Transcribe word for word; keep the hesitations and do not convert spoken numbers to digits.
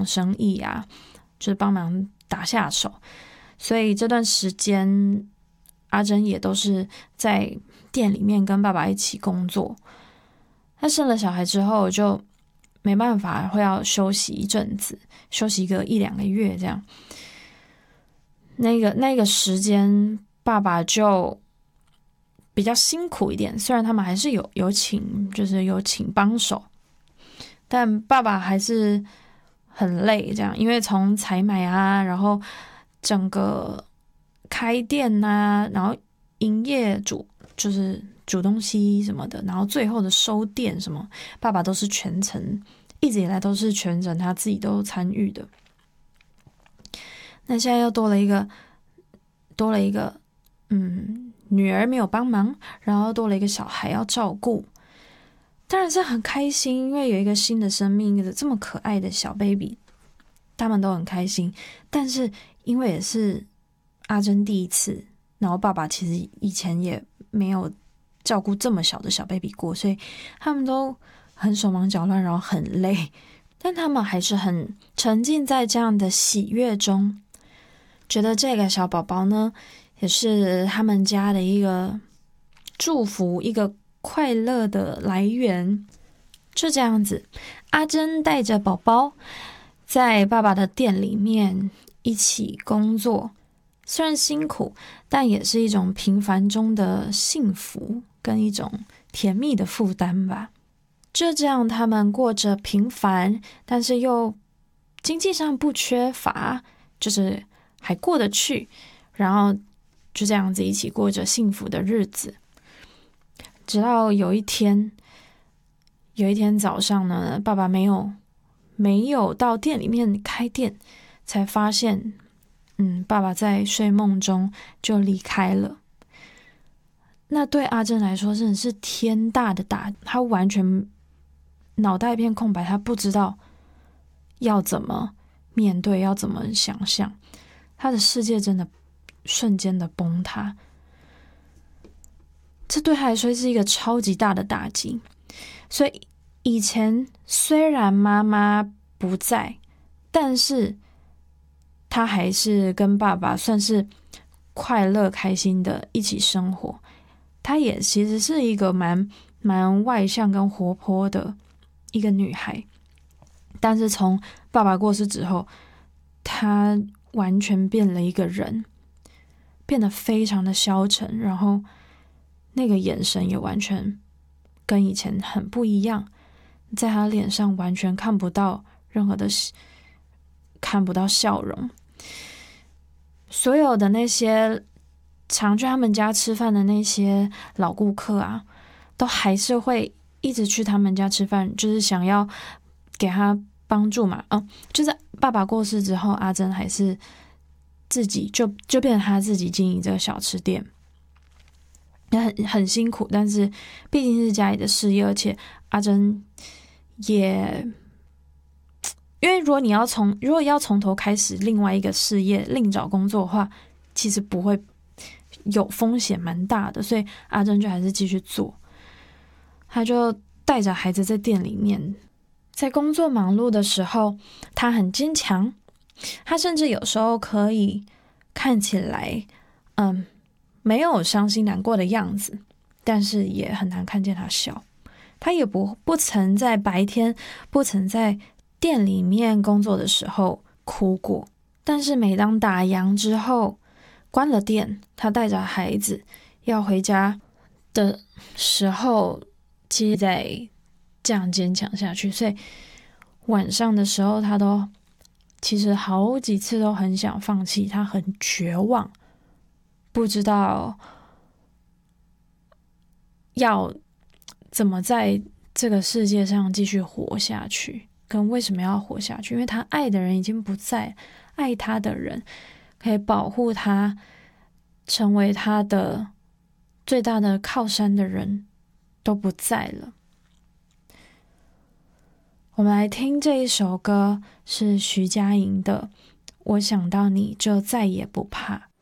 忙生意啊，就是帮忙打下手。所以这段时间阿珍也都是在店里面跟爸爸一起工作。她生了小孩之后就没办法，会要休息一阵子，休息个一两个月这样。那个那个时间爸爸就比较辛苦一点，虽然他们还是有有请，就是有请帮手，但爸爸还是很累这样，因为从采买啊，然后整个开店啊，然后营业煮就是煮东西什么的，然后最后的收店什么，爸爸都是全程，一直以来都是全程他自己都参与的。那现在又多了一个，多了一个，嗯，女儿没有帮忙，然后多了一个小孩要照顾，当然是很开心，因为有一个新的生命，一个这么可爱的小 baby， 他们都很开心。但是因为也是阿珍第一次，然后爸爸其实以前也没有照顾这么小的小 baby 过，所以他们都很手忙脚乱，然后很累，但他们还是很沉浸在这样的喜悦中，觉得这个小宝宝呢也是他们家的一个祝福，一个快乐的来源。就这样子，阿珍带着宝宝在爸爸的店里面一起工作，虽然辛苦，但也是一种平凡中的幸福跟一种甜蜜的负担吧。就这样，他们过着平凡但是又经济上不缺乏，就是还过得去，然后就这样子一起过着幸福的日子。直到有一天，有一天早上呢，爸爸没有没有到店里面开店，才发现，嗯，爸爸在睡梦中就离开了。那对阿珍来说真的是天大的打击，他完全脑袋一片空白，他不知道要怎么面对，要怎么想象，他的世界真的瞬间的崩塌。这对他来说是一个超级大的打击。所以以前虽然妈妈不在，但是他还是跟爸爸算是快乐开心的一起生活。她也其实是一个蛮蛮外向跟活泼的一个女孩，但是从爸爸过世之后，她完全变了一个人，变得非常的消沉，然后那个眼神也完全跟以前很不一样，在她脸上完全看不到任何的看不到笑容。所有的那些常去他们家吃饭的那些老顾客啊，都还是会一直去他们家吃饭，就是想要给他帮助嘛。嗯，就是爸爸过世之后，阿珍还是自己就就变成他自己经营这个小吃店，也很很辛苦，但是毕竟是家里的事业，而且阿珍也因为如果你要从如果要从头开始另外一个事业，另找工作的话，其实不会。有风险蛮大的，所以阿珍就还是继续做。他就带着孩子在店里面，在工作忙碌的时候，他很坚强。他甚至有时候可以看起来，嗯，没有伤心难过的样子，但是也很难看见他笑。他也不不曾在白天，不曾在店里面工作的时候哭过。但是每当打烊之后，关了店，他带着孩子要回家的时候，其实在这样坚强下去。所以晚上的时候，他都其实好几次都很想放弃，他很绝望，不知道要怎么在这个世界上继续活下去，跟为什么要活下去。因为他爱的人已经不在，爱他的人可以保护他，成为他的最大的靠山的人都不在了。我们来听这一首歌，是徐佳莹的《我想到你就再也不怕》。